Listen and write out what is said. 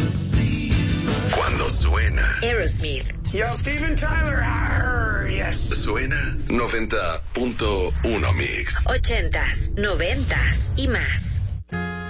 Cuando suena Aerosmith. Yo, Steven Tyler. Yes. Suena 90.1 Mix. 80s, 90s y más.